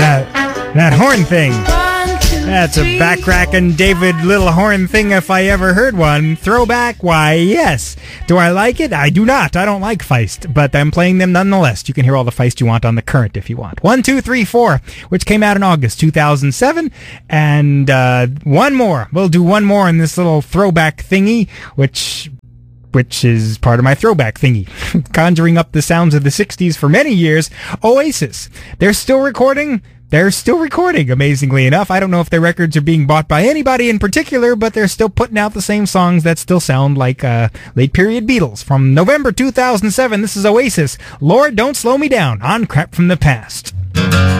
That horn thing. That's a back-cracking David Little horn thing if I ever heard one. Throwback? Why, yes. Do I like it? I do not. I don't like Feist, but I'm playing them nonetheless. You can hear all the Feist you want on the current if you want. 1, 2, 3, 4, which came out in August 2007. And one more. We'll do one more in this little throwback thingy, which is part of my throwback thingy. Conjuring up the sounds of the 60s for many years. Oasis. They're still recording, amazingly enough. I don't know if their records are being bought by anybody in particular, but they're still putting out the same songs that still sound like late period Beatles. From November 2007, this is Oasis. Lord, Don't Slow Me Down on Crap from the Past.